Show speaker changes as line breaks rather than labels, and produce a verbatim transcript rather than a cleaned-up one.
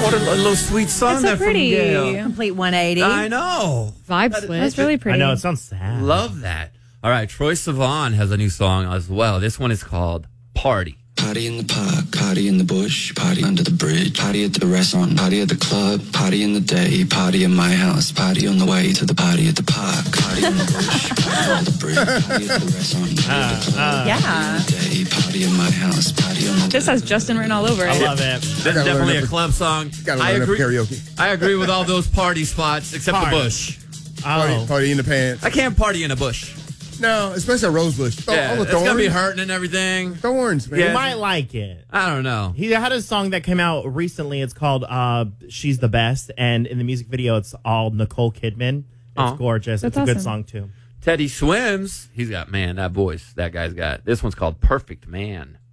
what a, a little sweet song
It's so
there from
pretty.
Gail.
Complete one eighty.
I know.
Vibe switch.
That's really pretty.
I know, it sounds sad.
Love that. All right, Troye Sivan has a new song as well. This one is called Party.
Party in the park, party in the bush, party under the bridge, party at the restaurant, party at the club, party in the day, party in my house, party on the way to the party at the park, party in the bush, party under the bridge, party at the restaurant, party at the club,
Yeah.
party in the day, party in my house, party on the
This has Justin written all over it.
I love it.
This is
gotta learn
definitely
that
a
for-
club song.
Gotta
I
learn that for
agree.
karaoke.
I agree with all those party spots except
Party.
the bush.
Party,
Oh.
party in the pants.
I can't party in a bush.
No, especially a rose bush. Th-
Yeah,
all the
it's gonna be
thorns.
hurting and everything.
Thorns, man.
You
Yeah.
might like it.
I don't know.
He had a song that came out recently. It's called uh, She's the Best. And in the music video, it's all Nicole Kidman. It's
Oh.
gorgeous.
That's
it's a good
awesome.
song, too.
Teddy Swims. He's got, man, that voice that guy's got. This one's called Perfect Man.